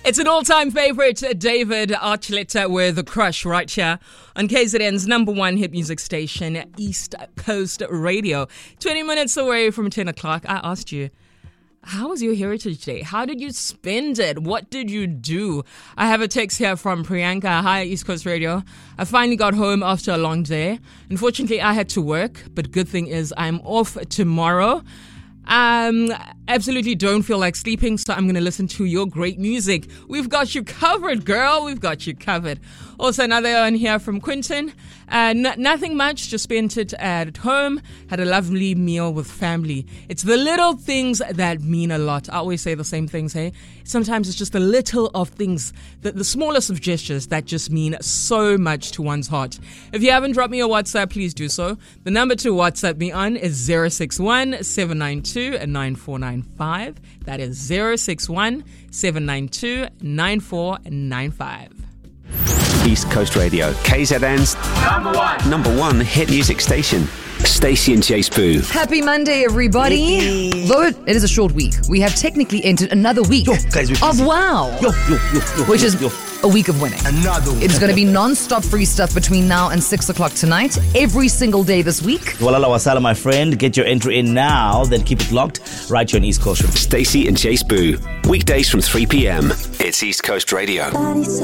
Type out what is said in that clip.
It's an all-time favorite, David Archuleta with The Crush right here on KZN's number one hit music station, East Coast Radio. 20 minutes away from 10 o'clock, I asked you, how was your Heritage Day? How did you spend it? What did you do? I have a text here from Priyanka. Hi, East Coast Radio. I finally got home after a long day. Unfortunately, I had to work, but good thing is I'm off tomorrow. Absolutely don't feel like sleeping, so I'm going to listen to your great music. We've got you covered, girl. We've got you covered. Also, another one here from Quinton. Nothing much, just spent it at home. Had a lovely meal with family. It's the little things that mean a lot. I always say the same things, hey? Sometimes it's just the little of things, the smallest of gestures that just mean so much to one's heart. If you haven't dropped me a WhatsApp, please do so. The number to WhatsApp me on is 061 792 9495. That is 061 792 9495. East Coast Radio, KZN's number one hit music station. Stacey and Chase Boo. Happy Monday, everybody. Though it is a short week, we have technically entered another week of Wow, which is a week of winning. It's going to be non-stop free stuff between now and 6 o'clock tonight, every single day this week. Walala wasala, my friend. Get your entry in now, then keep it locked right here on East Coast Radio. Stacey and Chase Boo. Weekdays from 3 p.m. It's East Coast Radio.